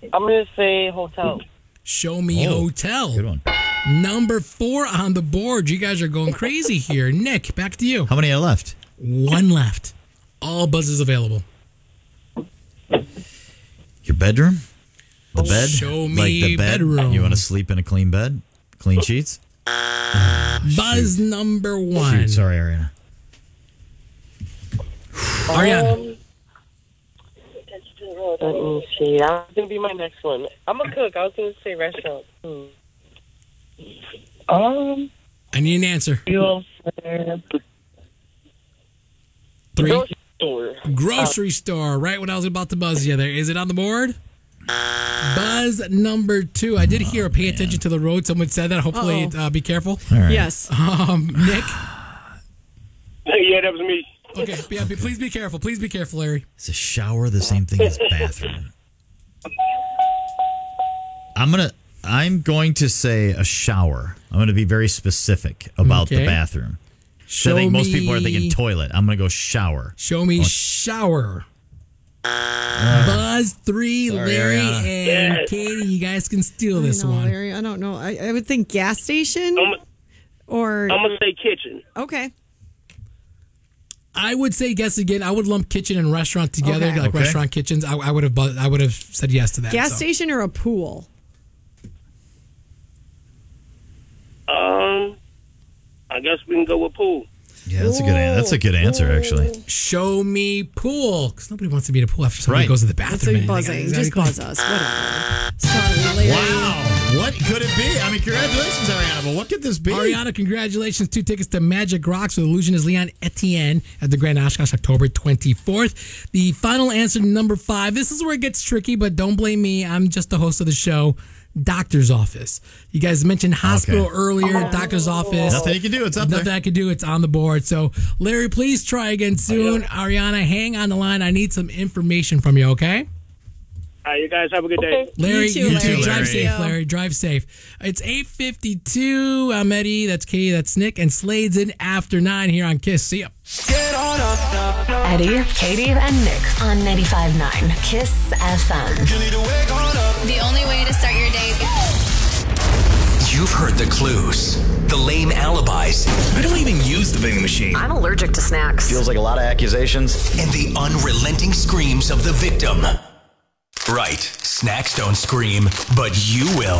I'm going to say hotel. Show me hotel. Good one. Number 4 on the board. You guys are going crazy here. Nick, back to you. How many are left? 1 left. All buzzes available. Your bedroom? The bed? Show me like the bed? bedroom. You want to sleep in a clean bed? Clean sheets? Buzz number 1. Shoot, sorry, Ariana. Ariana. Let me see. That was going to be my next one. I'm a cook. I was going to say restaurant. I need an answer. Three. Grocery store. Grocery store. Right when I was about to buzz you there. Is it on the board? Buzz number 2. I did hear pay attention to the road. Someone said that. Hopefully, be careful. All right. Yes. Nick? Yeah, that was me. Okay, yeah, please be careful. Please be careful, Larry. Is a shower the same thing as bathroom? I'm going to say a shower. I'm going to be very specific about the bathroom. I think most people are thinking toilet. I'm going to go shower. Show me shower. Buzz 3, Sorry, Larry, Ariana. and Katie. You guys can steal this one. Larry, I don't know. I would think gas station or... I'm going to say kitchen. Okay. I would say guess again. I would lump kitchen and restaurant together, Okay. like restaurant kitchens. I would have said yes to that. Gas station or a pool? I guess we can go with pool. Yeah, that's a good answer, actually. Show me pool, because nobody wants to be in a pool after somebody goes to the bathroom. That's buzzing. Just buzz us. Whatever. Sorry, Larry. Wow. What could it be? I mean, congratulations, Ariana. But what could this be? Ariana, congratulations. 2 tickets to Magic Rocks with Illusionist Leon Etienne at the Grand Oshkosh, October 24th. The final answer, number 5. This is where it gets tricky, but don't blame me. I'm just the host of the show. Doctor's office. You guys mentioned hospital earlier. Doctor's office. Nothing you can do. It's up there. Nothing I can do. It's on the board. So, Larry, please try again soon. Ariana, hang on the line. I need some information from you, okay? All right, you guys have a good day. Larry, You too, Larry. drive safe, Larry. Larry. Drive safe. It's 8:52. I'm Eddie. That's Katie. That's Nick. And Slade's in after 9 here on KISS. See ya. Eddie, Katie, and Nick on 95.9 KISS FM. The only way to start your day. You've heard the clues, the lame alibis. I don't even use the vending machine. I'm allergic to snacks. Feels like a lot of accusations. And the unrelenting screams of the victim. Right, snacks don't scream, but you will.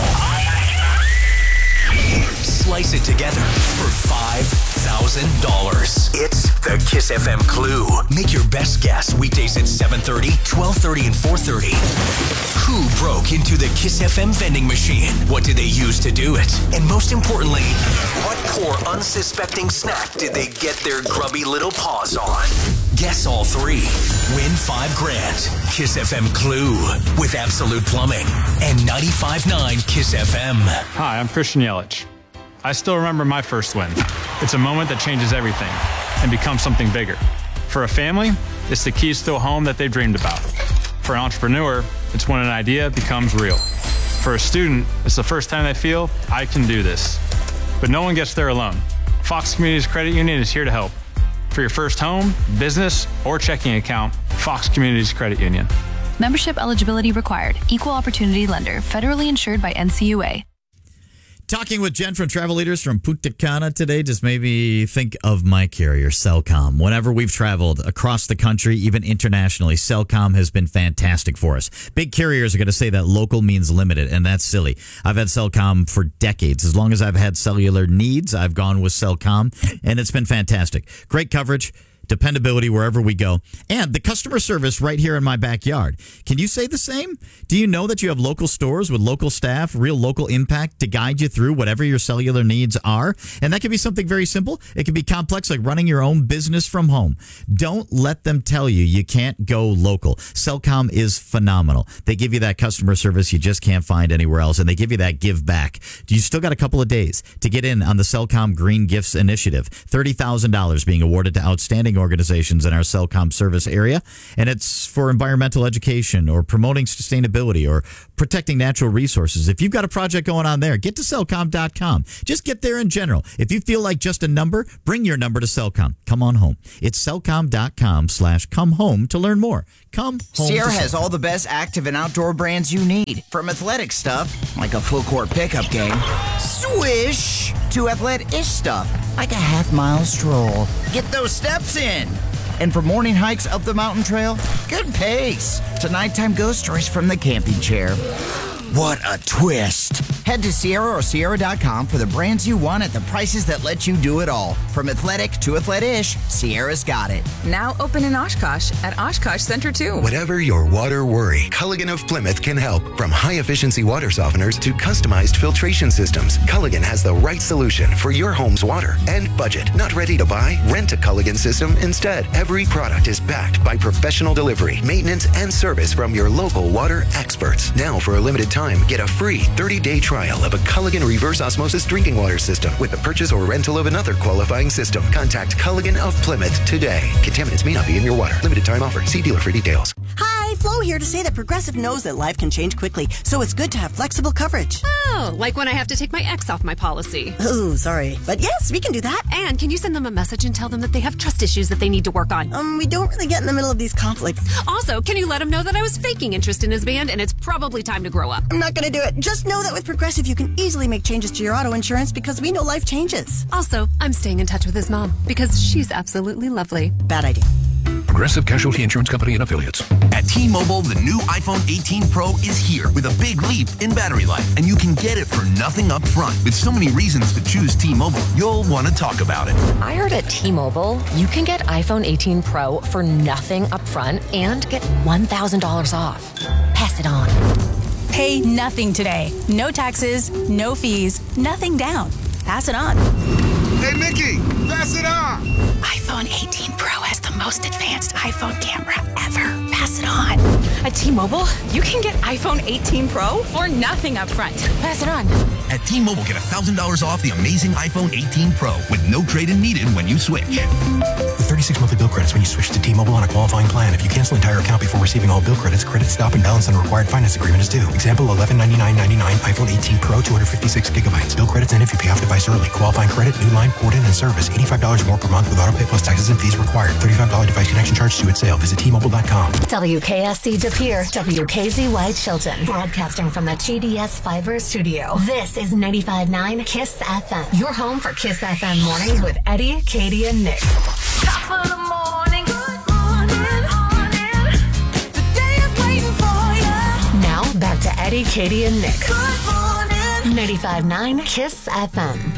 Slice it together for $5,000. It's the KISS FM Clue. Make your best guess weekdays at 7:30, 12:30, and 4:30. Who broke into the KISS FM vending machine? What did they use to do it? And most importantly, what poor unsuspecting snack did they get their grubby little paws on? Guess all 3. Win $5,000. KISS FM Clue with Absolute Plumbing and 95.9 KISS FM. Hi, I'm Christian Yelich. I still remember my first win. It's a moment that changes everything and becomes something bigger. For a family, it's the keys to a home that they dreamed about. For an entrepreneur, it's when an idea becomes real. For a student, it's the first time they feel, I can do this. But no one gets there alone. Fox Communities Credit Union is here to help. For your first home, business, or checking account, Fox Communities Credit Union. Membership eligibility required. Equal opportunity lender. Federally insured by NCUA. Talking with Jen from Travel Leaders from Punta Cana today just made me think of my carrier, Cellcom. Whenever we've traveled across the country, even internationally, Cellcom has been fantastic for us. Big carriers are going to say that local means limited, and that's silly. I've had Cellcom for decades. As long as I've had cellular needs, I've gone with Cellcom, and it's been fantastic. Great coverage. Dependability wherever we go, and the customer service right here in my backyard. Can you say the same? Do you know that you have local stores with local staff, real local impact to guide you through whatever your cellular needs are? And that can be something very simple. It can be complex, like running your own business from home. Don't let them tell you can't go local. Cellcom is phenomenal. They give you that customer service you just can't find anywhere else, and they give you that give back. You still got a couple of days to get in on the Cellcom Green Gifts Initiative. $30,000 being awarded to outstanding outstanding organizations in our Cellcom service area, and it's for environmental education or promoting sustainability or protecting natural resources. If you've got a project going on there, get to Cellcom.com. Just get there in general. If you feel like just a number, bring your number to Cellcom. Come on home. It's Cellcom.com/come home to learn more. Come home. Sierra has all the best active and outdoor brands you need. From athletic stuff, like a full court pickup game, swish, to athletic-ish stuff, like a half-mile stroll. Get those steps in. And for morning hikes up the mountain trail, good pace. To nighttime ghost stories from the camping chair. What a twist. Head to Sierra or Sierra.com for the brands you want at the prices that let you do it all. From athletic to athletic-ish, Sierra's got it. Now open in Oshkosh at Oshkosh Center 2. Whatever your water worry, Culligan of Plymouth can help. From high-efficiency water softeners to customized filtration systems, Culligan has the right solution for your home's water and budget. Not ready to buy? Rent a Culligan system instead. Every product is backed by professional delivery, maintenance, and service from your local water experts. Now, for a limited time, get a free 30-day trial of a Culligan reverse osmosis drinking water system with the purchase or rental of another qualifying system. Contact Culligan of Plymouth today. Contaminants may not be in your water. Limited time offer. See dealer for details. Hi, Flo here to say that Progressive knows that life can change quickly, so it's good to have flexible coverage. Oh, like when I have to take my ex off my policy. Oh, sorry. But yes, we can do that. And can you send them a message and tell them that they have trust issues that they need to work on? We don't really get in the middle of these conflicts. Also, can you let him know that I was faking interest in his band and it's probably time to grow up? I'm not going to do it. Just know that with Progressive, you can easily make changes to your auto insurance because we know life changes. Also, I'm staying in touch with his mom because she's absolutely lovely. Bad idea. Progressive Casualty Insurance Company and Affiliates. At T-Mobile, the new iPhone 18 Pro is here with a big leap in battery life, and you can get it for nothing up front. With so many reasons to choose T-Mobile, you'll want to talk about it. I heard at T-Mobile, you can get iPhone 18 Pro for nothing up front and get $1,000 off. Pass it on. Pay nothing today. No taxes, no fees, nothing down. Pass it on. Hey, Mickey, pass it on. iPhone 18 Pro has the most advanced iPhone camera ever. Pass it on. At T-Mobile, you can get iPhone 18 Pro for nothing up front. Pass it on. At T-Mobile, get $1,000 off the amazing iPhone 18 Pro with no trade-in needed when you switch. With 36 monthly bill credits when you switch to T-Mobile on a qualifying plan. If you cancel entire account before receiving all bill credits, credit stop and balance on a required finance agreement is due. Example, $1199.99 iPhone 18 Pro, 256 gigabytes. Bill credits end if you pay off device early. Qualifying credit, new line, port in, and service. $85 more per month with auto pay plus taxes and fees required. $35 device connection charge due at sale. Visit T-Mobile.com. WKSC De Pere, WKZY Chilton. Broadcasting from the GDS Fiber Studio. This is 95.9 KISS FM. Your home for KISS FM mornings with Eddie, Katie, and Nick. Top of the morning, good morning. The day is waiting for you. Now back to Eddie, Katie, and Nick. Good morning. 95.9 KISS FM.